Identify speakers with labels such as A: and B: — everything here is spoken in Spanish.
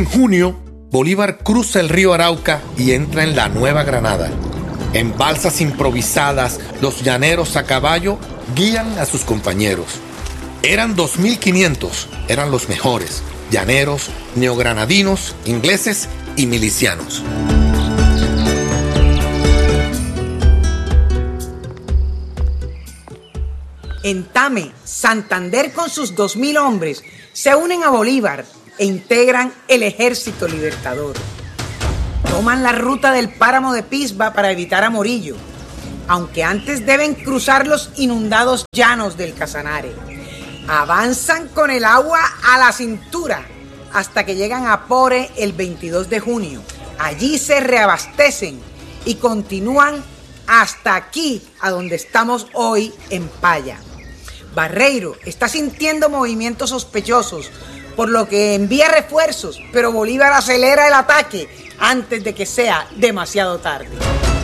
A: En junio, Bolívar cruza el río Arauca y entra en la Nueva Granada. En balsas improvisadas, los llaneros a caballo guían a sus compañeros. Eran 2.500, eran los mejores, llaneros, neogranadinos, ingleses y milicianos.
B: En Tame, Santander con sus 2.000 hombres se unen a Bolívar e integran el Ejército Libertador. Toman la ruta del páramo de Pisba para evitar a Morillo, aunque antes deben cruzar los inundados llanos del Casanare. Avanzan con el agua a la cintura hasta que llegan a Pore el 22 de junio. Allí se reabastecen y continúan hasta aquí, a donde estamos hoy, en Paya. Barreiro está sintiendo movimientos sospechosos, por lo que envía refuerzos, pero Bolívar acelera el ataque antes de que sea demasiado tarde.